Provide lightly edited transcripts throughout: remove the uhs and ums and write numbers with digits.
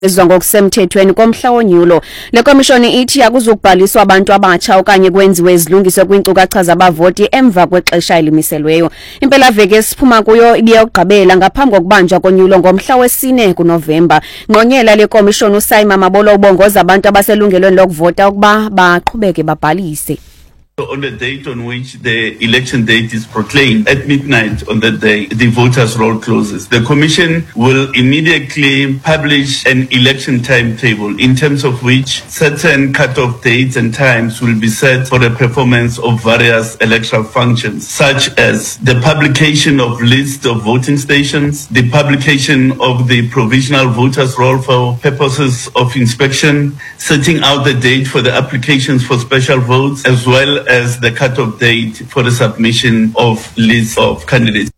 ngokusemthethweni komhla wonyulo. Le komishoni ithi akuzukubhaliswa abantu abatsha okanye kwenziwe izilungiso kwinkcukacha zabavoti emva kwexesha elimiselweyo. Impela veke esiphuma kuyo ibiyokugqibela ngaphambi kokubanjwa konyulo ngomhla wesine kuNovemba. Ngqonyela le komishoni uSayima Mabolo ubongoza abantu abaselungelweni lokuvota ukuba baqhubeke babhalise. On the date on which the election date is proclaimed at midnight on that day, the voters' roll closes. The Commission will immediately publish an election timetable in terms of which certain cut-off dates and times will be set for the performance of various electoral functions, such as the publication of lists of voting stations, the publication of the provisional voters' roll for purposes of inspection, setting out the date for the applications for special votes, as well as the cut-off date for the submission of lists of candidates.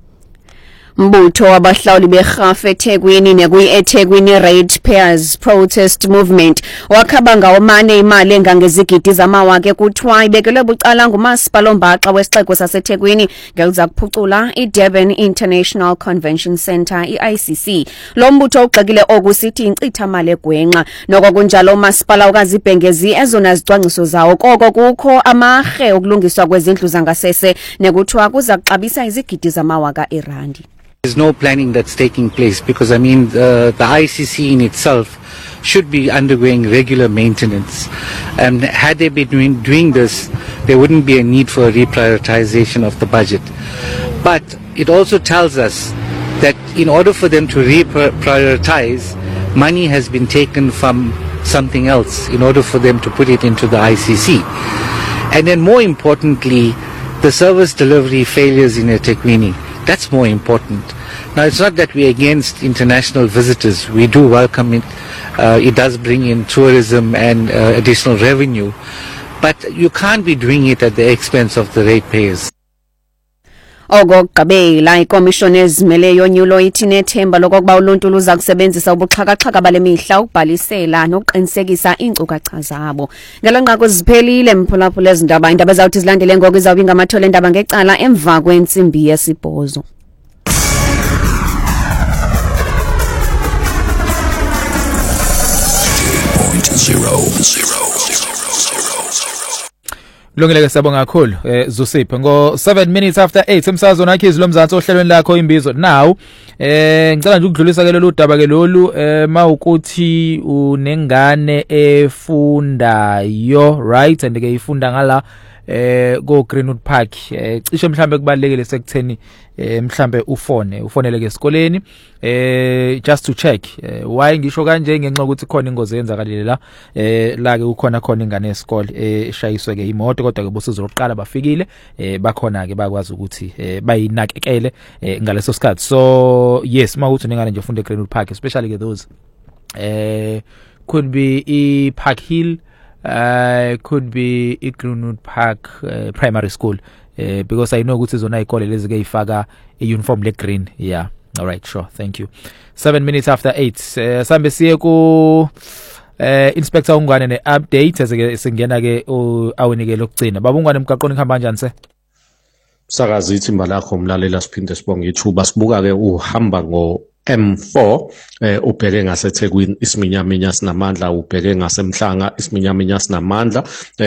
Mbutho wabahlawuli berhafu eThekwini nekuyi-eThekwini Ratepayers Protest Movement wakhaba ngawomane imali engangezigidi zamawaka kuthiwa ibekelwe bucala ngumasipala ombaxa wesixeko saseThekwini ngeliza kuphucula iDurban International Convention Centre i-ICC. Lo mbutho ugxekile okusithi inkcitha mali egwenxa noko kunjalo umasipala ukazibhengezi ezona zicwangciso zawo koko kukho amarhe okulungiswa kwezindlu zangasese nekuthiwa kuza kuxabisa izigidi zamawaka erandi. There's no planning that's taking place because, I mean, the ICC in itself should be undergoing regular maintenance. And had they been doing this, there wouldn't be a need for a reprioritization of the budget. But it also tells us that in order for them to reprioritize, money has been taken from something else in order for them to put it into the ICC. And then more importantly, the service delivery failures in eThekwini. That's more important. Now, it's not that we're against international visitors. We do welcome it. It does bring in tourism and additional revenue. But you can't be doing it at the expense of the ratepayers. Okugqibela ikomishoni ezimele yonyulo ithi nethemba lokuba uluntu luza kusebenzisa ubuxhakaxhaka bale mihla ukubhalisela nokuqinisekisa iinkcukacha zabo. Ngelanqaku ziphelile mphulaphula ezindaba indaba ezawuthi zilandele ngoku izawubi ngamathole endaba ngecala emva kwentsimbi yesibhozo. Kulungile sabonga kakhulu Zusipho ngo 7 minutes after 8 emsazweni wakhe izilomzansi ohlelweni lakho imbizo now ngicela nje ukudlulisa ke lolu daba ke lolu mawukuthi unengane efundayo right and ke ifunda ngala go Greenwood Park cishe mhlambe kubalekile sekutheni mhlambe ufonele ke esikoleni just to check why ngisho kanje ngenxa ukuthi khona ingozi yenzakalile la la ke ukhona ingane yesikole eshayiswe ke imoto kodwa ke bosizo lokuqala bafikile bakhona ke bakwazi ukuthi bayinakekele ngaleso sikhathi. So yes, mawuthi nengane nje ufunda eGreenwood Park, especially ke those could be Park Hill, could be Greenwood Park Primary School, because I know ukuthi zona ikole lezi ke ifaka uniform le green. Yeah, all right, sure, thank you. 7 minutes after 8 sambe siye ku Inspector Ungwane ne update ezeke singena ke awunike lokugcina. Baba Ungwane emgaqweni khamba kanjani se? Sakazi ithimba lakho umlalela siphinde sibonge ithuba sibuka ke uhamba ngo M4 ubheke ngaseThekwini isiminyaminya sinamandla, ubheke ngasemhlanga isiminyaminya sinamandla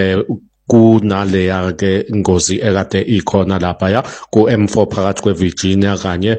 kunaleya ke ingozi ekade ikhona lapha ya ku M4 phakathi kweVirginia kanye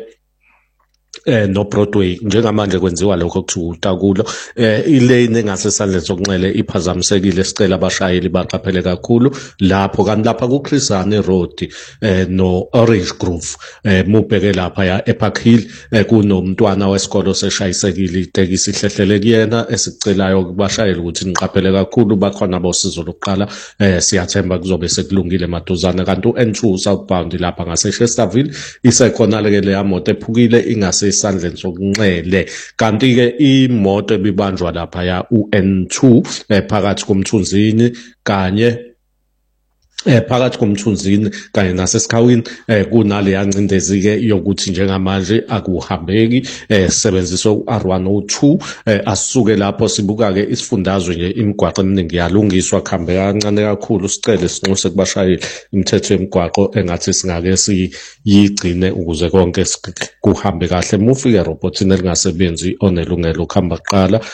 no Broadway. Njengamanje kwenziwa lokho kuthiwa utakulo ilane engasesandleni sokunxele iphazamisekile, sicela abashayeli baqaphele kakhulu lapho. Kanti lapha ku Chrisane Road no Orange Grove mubheke lapha ya ePark Hill kunomntwana wesikolo seshayisekile itekisi ihlehlele kuyena, esicelayo kubashayeli ukuthi niqaphele kakhulu. Bakhona bosizo lokuqala siyathemba kuzobe sekulungile maduzane. Kanti uN2 southbound lapha ngase Chesterville isekhona ke le moto ephukile ingase isandleni sokunxele, kanti ke imoto ebibanjwa lapha ya uN2 phakathi komthunzini kanye phakathi komthunzini kanye nasesikhawini kunale yancindezi ke yokuthi njengamanje akuhambeki sisebenzisa uR102 asisuke lapho sibuka ke isifundazwe nje imigwaqo eminingi yalungiswa kuhambe kancane kakhulu sicele sinxuse kubashayeli imithetho yemigwaqo engathi singake siyigcine ukuze konke kuhambe kahle mufike robotini elingasebenzi onelungelo kuhamba kuqala